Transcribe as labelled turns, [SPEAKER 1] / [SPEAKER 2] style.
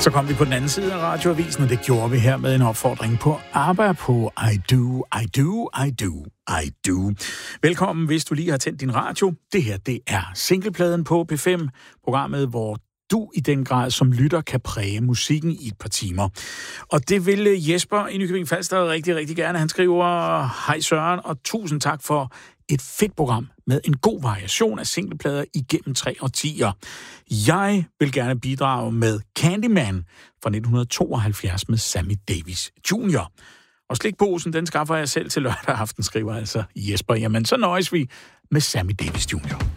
[SPEAKER 1] Så kom vi på den anden side af radioavisen, og det gjorde vi her med en opfordring på arbejde på I do. Velkommen, hvis du lige har tændt din radio. Det her, det er Singlepladen på P5, programmet, hvor du i den grad som lytter kan præge musikken i et par timer. Og det vil Jesper i Nykøbing Falster rigtig, rigtig gerne. Han skriver, hej Søren, og tusind tak for et fedt program med en god variation af singleplader igennem 3 årtier. Jeg vil gerne bidrage med Candyman fra 1972 med Sammy Davis Jr. Og slikposen, den skaffer jeg selv til lørdag aften, skriver altså Jesper. Jamen, så nøjes vi med Sammy Davis Jr.